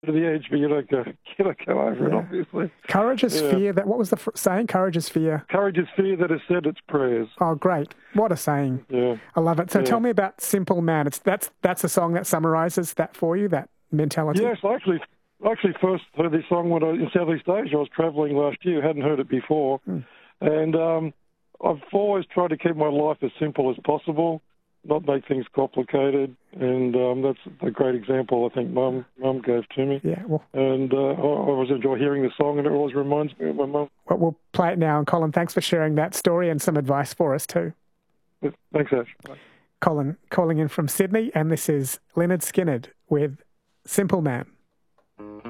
to the edge, but you don't go over it, obviously. Courage is fear. What was the saying? Courage is fear. Courage is fear that has said its prayers. Oh, great. What a saying. Yeah. I love it. So tell me about Simple Man. That's a song that summarises that for you, that mentality? Yes, I actually first heard this song when in Southeast Asia. I was travelling last year, hadn't heard it before. And I've always tried to keep my life as simple as possible, not make things complicated, and that's a great example I think Mum gave to me. Yeah, well, and I always enjoy hearing the song, and it always reminds me of my mum. Well, we'll play it now, and Colin, thanks for sharing that story and some advice for us too. Thanks, Ash. Bye. Colin calling in from Sydney, and this is Leonard Skinner with Simple Man.